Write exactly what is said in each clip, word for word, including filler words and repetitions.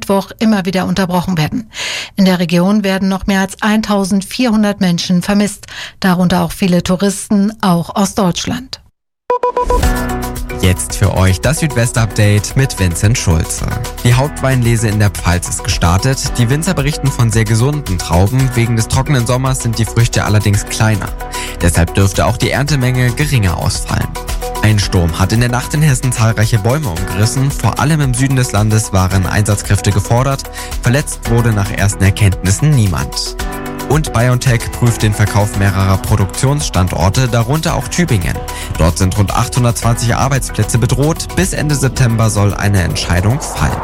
Mittwoch immer wieder unterbrochen werden. In der Region werden noch mehr als eintausendvierhundert Menschen vermisst, darunter auch viele Touristen, auch aus Deutschland. Jetzt für euch das Südwest-Update mit Vincent Schulze. Die Hauptweinlese in der Pfalz ist gestartet. Die Winzer berichten von sehr gesunden Trauben. Wegen des trockenen Sommers sind die Früchte allerdings kleiner. Deshalb dürfte auch die Erntemenge geringer ausfallen. Ein Sturm hat in der Nacht in Hessen zahlreiche Bäume umgerissen. Vor allem im Süden des Landes waren Einsatzkräfte gefordert. Verletzt wurde nach ersten Erkenntnissen niemand. Und BioNTech prüft den Verkauf mehrerer Produktionsstandorte, darunter auch Tübingen. Dort sind rund achthundertzwanzig Arbeitsplätze bedroht. Bis Ende September soll eine Entscheidung fallen.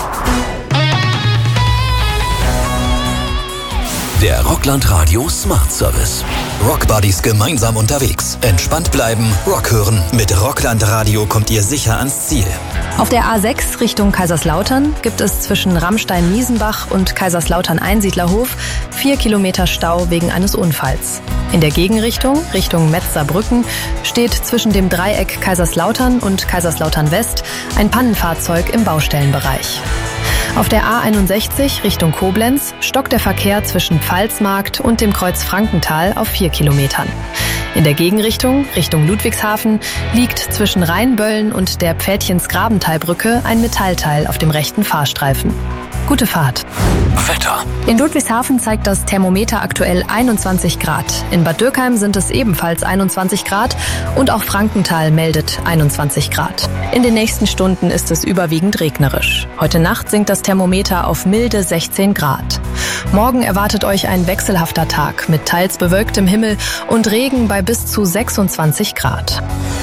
Der Rockland Radio Smart Service. Rockbuddies gemeinsam unterwegs. Entspannt bleiben, Rock hören. Mit Rockland Radio kommt ihr sicher ans Ziel. Auf der A sechs Richtung Kaiserslautern gibt es zwischen Rammstein-Miesenbach und Kaiserslautern-Einsiedlerhof vier Kilometer Stau wegen eines Unfalls. In der Gegenrichtung, Richtung Metzerbrücken, steht zwischen dem Dreieck Kaiserslautern und Kaiserslautern-West ein Pannenfahrzeug im Baustellenbereich. Auf der A einundsechzig Richtung Koblenz stockt der Verkehr zwischen Pfalzmarkt und dem Kreuz Frankenthal auf vier Kilometern. In der Gegenrichtung, Richtung Ludwigshafen, liegt zwischen Rheinböllen und der Pfädchens-Grabentalbrücke ein Metallteil auf dem rechten Fahrstreifen. Gute Fahrt. Wetter. In Ludwigshafen zeigt das Thermometer aktuell einundzwanzig Grad. In Bad Dürkheim sind es ebenfalls einundzwanzig Grad und auch Frankenthal meldet einundzwanzig Grad. In den nächsten Stunden ist es überwiegend regnerisch. Heute Nacht sinkt das Thermometer auf milde sechzehn Grad. Morgen erwartet euch ein wechselhafter Tag mit teils bewölktem Himmel und Regen bei bis zu sechsundzwanzig Grad.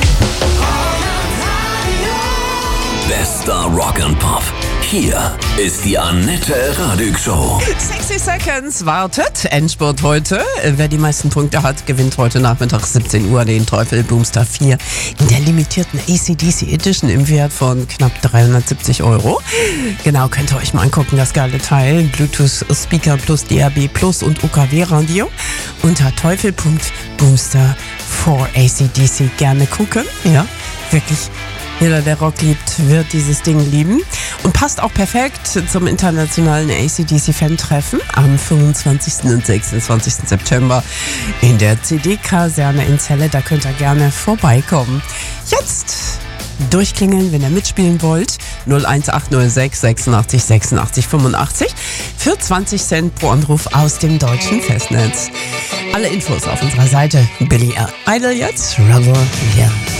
Bester Rock and Pop. Hier ist die Annette Radig Show. sechzig Seconds wartet. Endspurt heute. Wer die meisten Punkte hat, gewinnt heute Nachmittag siebzehn Uhr den Teufel Boomster vier in der limitierten A C D C Edition im Wert von knapp dreihundertsiebzig Euro. Genau, könnt ihr euch mal angucken, das geile Teil. Bluetooth Speaker plus D A B plus und U K W Radio unter teufel punkt boomster for A C D C gerne gucken. Ja, wirklich. Jeder, der Rock liebt, wird dieses Ding lieben. Und passt auch perfekt zum internationalen A C D C-Fan-Treffen am fünfundzwanzigsten und sechsundzwanzigsten September in der C D-Kaserne in Celle. Da könnt ihr gerne vorbeikommen. Jetzt durchklingeln, wenn ihr mitspielen wollt. null eins acht null sechs sechsundachtzig sechsundachtzig fünfundachtzig für zwanzig Cent pro Anruf aus dem deutschen Festnetz. Alle Infos auf unserer Seite. Billy Idol jetzt. Rubber, yeah.